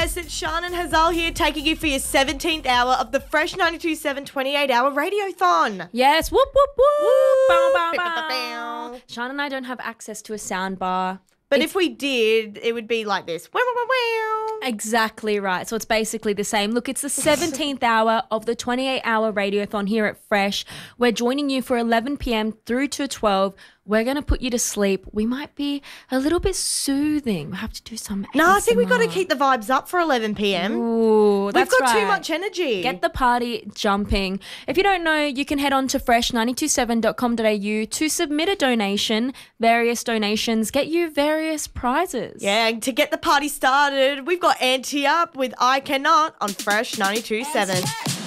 Yes, it's Shan and Hazal here taking you for your 17th hour of the Fresh 92.7 28-hour radiothon. Yes, whoop, whoop, whoop. Bow, bow, Bow, bow, bow. bow. Sean and I don't have access to a sound bar. But if we did, it would be like this. Wow, wow, wow, wow. Exactly right. So it's basically the same. Look, it's the 17th hour of the 28-hour radiothon here at Fresh. We're joining you for 11 p.m. through to 12. We're going to put you to sleep. We might be a little bit soothing. We have to do some No, I think we've got to ASMR. keep the vibes up for 11 p.m. Ooh, We've that's got too right. much energy. Get the party jumping. If you don't know, you can head on to fresh927.com.au to submit a donation. Various donations get you various prizes. Yeah, and to get the party started, we've got Anti Up with I Cannot on Fresh 92.7.